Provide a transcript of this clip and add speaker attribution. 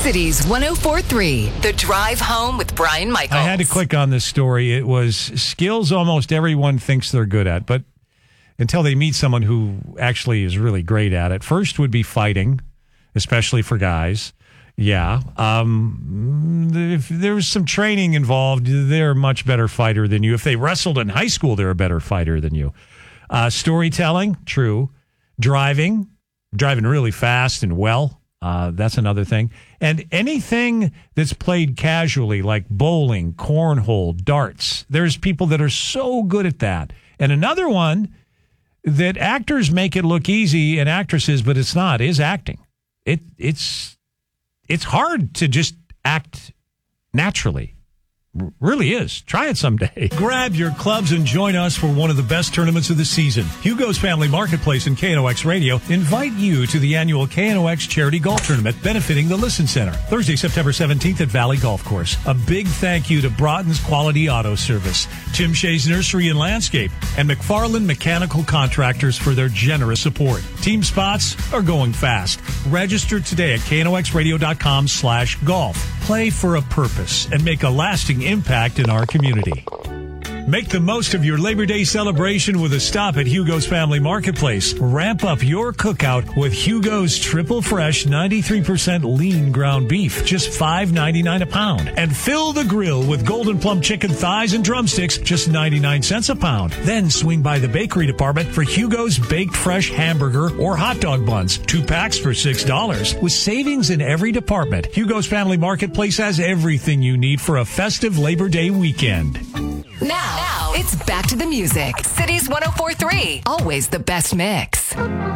Speaker 1: Cities 104.3, The Drive Home with Brian Michaels.
Speaker 2: I had to click on this story. It was skills almost everyone thinks they're good at, but until they meet someone who actually is really great at it. First would be fighting, especially for guys. Yeah. If there was some training involved, they're a much better fighter than you. If they wrestled in high school, they're a better fighter than you. Storytelling, true. Driving really fast and well. That's another thing. And anything that's played casually, like bowling, cornhole, darts. There's people that are so good at that. And another one that actors make it look easy, and actresses, but it's not, is acting. It's hard to just act naturally. Really is. Try it someday. Grab your clubs and join us for one of the best tournaments of the season. Hugo's Family Marketplace and KNOX Radio invite you to the annual KNOX Charity Golf Tournament benefiting the Listen Center. Thursday, September 17th at Valley Golf Course. A big thank you to Broughton's Quality Auto Service, Tim Shea's Nursery and Landscape, and McFarland Mechanical Contractors for their generous support. Team spots are going fast. Register today at knoxradio.com/golf. Play for a purpose and make a lasting impact in our community. Make the most of your Labor Day celebration with a stop at Hugo's Family Marketplace. Ramp up your cookout with Hugo's Triple Fresh 93% lean ground beef, just $5.99 a pound. And fill the grill with Golden Plum chicken thighs and drumsticks, just 99 cents a pound. Then swing by the bakery department for Hugo's Baked Fresh hamburger or hot dog buns, 2 packs for $6. With savings in every department, Hugo's Family Marketplace has everything you need for a festive Labor Day weekend.
Speaker 1: Now, it's back to the music. Cities 104.3, always the best mix.